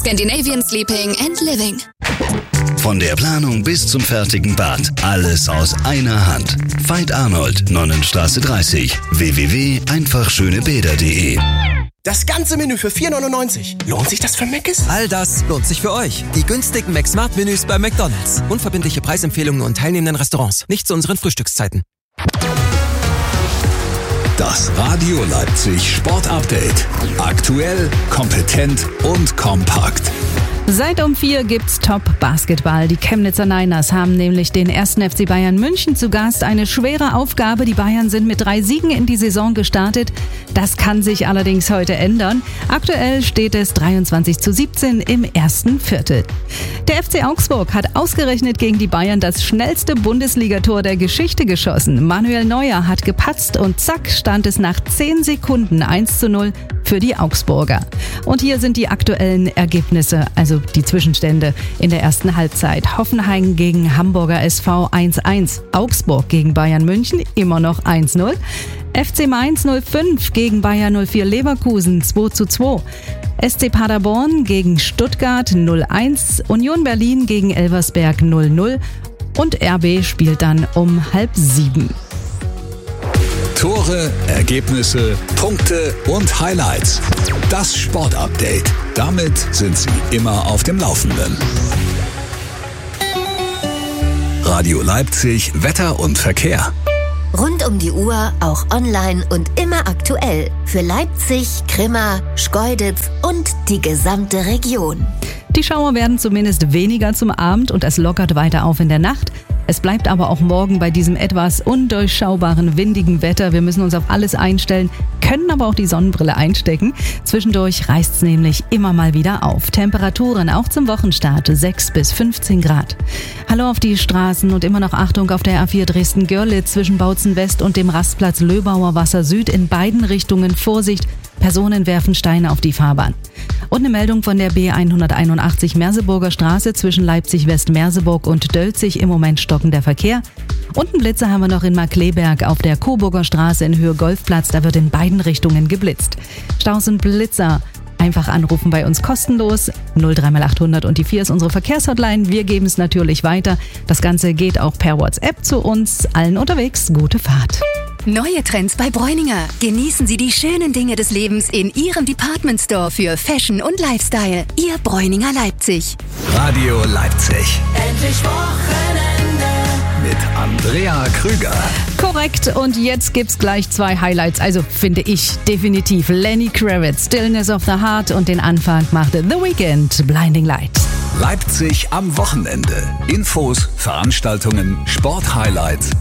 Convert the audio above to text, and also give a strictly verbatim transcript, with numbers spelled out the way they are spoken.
Scandinavian Sleeping and Living. Von der Planung bis zum fertigen Bad. Alles aus einer Hand. Veit Arnold, Nonnenstraße dreißig. w w w punkt einfach schöne bäder punkt de. Das ganze Menü für vier neunundneunzig. Lohnt sich das für Mc's? All das lohnt sich für euch. Die günstigen McSmart-Menüs bei McDonald's. Unverbindliche Preisempfehlungen und teilnehmenden Restaurants. Nicht zu unseren Frühstückszeiten. Das Radio Leipzig Sportupdate. Aktuell, kompetent und kompakt. Seit um vier gibt's Top-Basketball. Die Chemnitzer Niners haben nämlich den ersten F C Bayern München zu Gast. Eine schwere Aufgabe. Die Bayern sind mit drei Siegen in die Saison gestartet. Das kann sich allerdings heute ändern. Aktuell steht es dreiundzwanzig zu siebzehn im ersten Viertel. Der F C Augsburg hat ausgerechnet gegen die Bayern das schnellste Bundesligator der Geschichte geschossen. Manuel Neuer hat gepatzt und zack stand es nach zehn Sekunden eins zu null für die Augsburger. Und hier sind die aktuellen Ergebnisse, also die Zwischenstände in der ersten Halbzeit. Hoffenheim gegen Hamburger S V eins eins. Augsburg gegen Bayern München immer noch eins null. F C Mainz null fünf gegen Bayer null vier Leverkusen zwei zu zwei. S C Paderborn gegen Stuttgart null eins. Union Berlin gegen Elversberg null null. Und R B spielt dann um halb sieben. Tore, Ergebnisse, Punkte und Highlights. Das Sportupdate. Damit sind Sie immer auf dem Laufenden. Radio Leipzig, Wetter und Verkehr. Rund um die Uhr, auch online und immer aktuell. Für Leipzig, Grimma, Schkeuditz und die gesamte Region. Die Schauer werden zumindest weniger zum Abend und es lockert weiter auf in der Nacht. Es bleibt aber auch morgen bei diesem etwas undurchschaubaren, windigen Wetter. Wir müssen uns auf alles einstellen, können aber auch die Sonnenbrille einstecken. Zwischendurch reißt es nämlich immer mal wieder auf. Temperaturen auch zum Wochenstart sechs bis fünfzehn Grad. Hallo auf die Straßen und immer noch Achtung auf der A vier Dresden-Görlitz zwischen Bautzen West und dem Rastplatz Löbauer Wasser Süd. In beiden Richtungen Vorsicht. Personen werfen Steine auf die Fahrbahn. Und eine Meldung von der B hunderteinundachtzig Merseburger Straße zwischen Leipzig-West-Merseburg und Dölzig. Im Moment stockender Verkehr. Und einen Blitzer haben wir noch in Markleberg auf der Coburger Straße in Höhe Golfplatz. Da wird in beiden Richtungen geblitzt. Staus und Blitzer. Einfach anrufen bei uns kostenlos. null drei mal achthundert und die vier ist unsere Verkehrshotline. Wir geben es natürlich weiter. Das Ganze geht auch per WhatsApp zu uns. Allen unterwegs. Gute Fahrt. Neue Trends bei Bräuninger. Genießen Sie die schönen Dinge des Lebens in Ihrem Department Store für Fashion und Lifestyle. Ihr Bräuninger Leipzig. Radio Leipzig. Endlich Wochenende. Mit Andrea Krüger. Korrekt, und jetzt gibt's gleich zwei Highlights, also finde ich definitiv. Lenny Kravitz, Stillness of the Heart, und den Anfang machte The Weeknd, Blinding Light. Leipzig am Wochenende. Infos, Veranstaltungen, Sporthighlights